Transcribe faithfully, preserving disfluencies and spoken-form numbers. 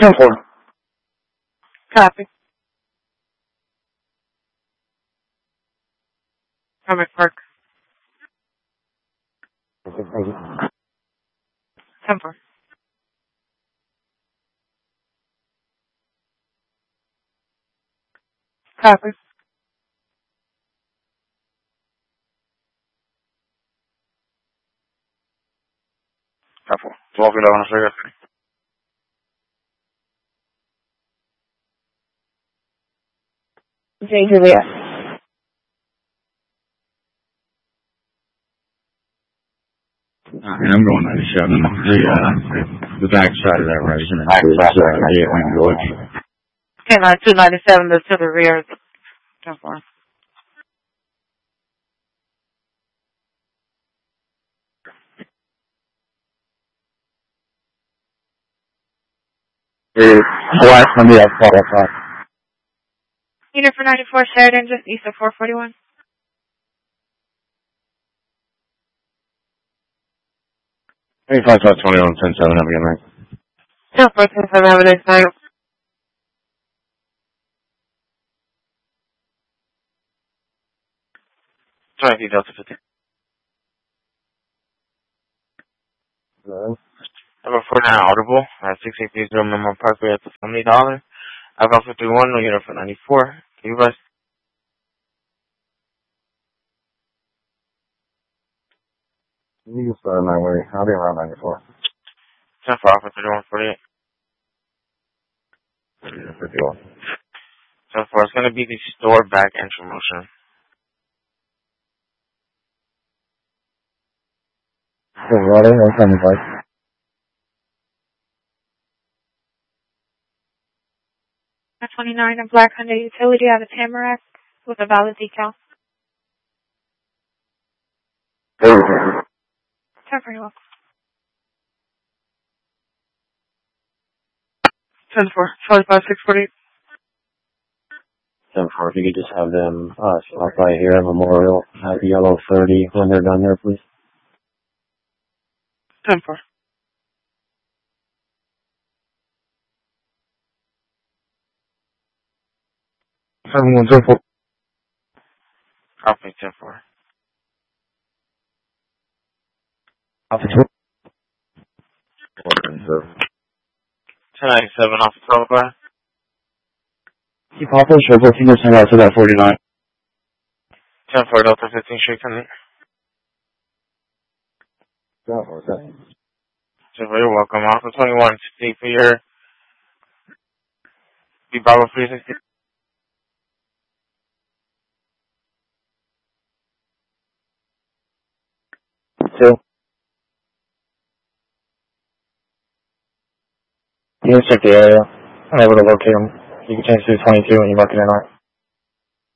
ten four. Copy. Robert Park. Okay, thank you. ten four. Copy. ten four. twelve eleven, I'll say J. Juliet. Uh, I'm going ninety-seven. The, uh, the back side of that right isn't it? Back side of that, yeah, Wayne Village. Okay, line two ninety-seven, the to the rear. ten four. The last one, yeah, twelve o'clock. Unit for ninety-four, Sheridan, just east of four forty-one. twenty-five, twenty-one, ten seven, have a good night. ten four, ten seven, have a nice night. twenty Delta fifty. Hello? Number four nine Audible, at six eight three zero Memorial Parkway at the seventy dollars. I've got fifty-one, no unit for ninety-four. Can you guys? You can start on my way. I'll be around ninety-four. ten four, Alpha thirty-one forty-eight. fifty-one. ten four, it's going to be the store back entry motion. Hey, Roddy, what's on the bike? twenty-nine, a black Hyundai utility out of Tamarack with a valid decal. Hey, ten four, you're welcome. ten four, forty-five, six forty-eight. ten four, if you could just have them uh, stop by here at Memorial at yellow thirty when they're done there, please. ten four. seven one zero four. Copy, ten four. Alpha two. ten ninety-seven, Alpha twelve. Keep Papa Sugar, fingers send out to that forty-nine. ten four, Delta fifteen, straight ten. ten four, okay. ten four, you're welcome. Alpha twenty-one, speak for your B Bravo three sixty. Two. You can check the area. I'm able to locate them. You can change to twenty-two and you mark it in on it.